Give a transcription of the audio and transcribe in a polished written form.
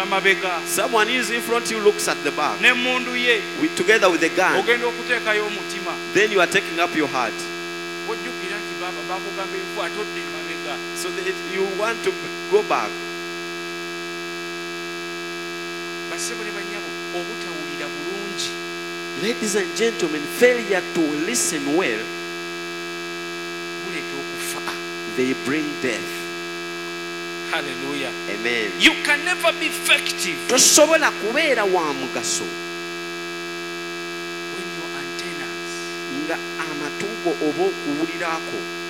amabega. Someone is in front, you looks at the back. N'emmundu ye. Together with the gun. Ogenda okuteekayo omutima. Then you are taking up your heart. Ojjukira nti baba bakugamba ebifu atodde emabega. So that you want to go back. Bassebo ne bannyabo obutawulira bulungi. Ladies and gentlemen, failure to listen well, they bring death. Hallelujah. Amen. You can never be effective Tosobola kubeera wa mugaso when your antennas nga amatugo oba okuwulirako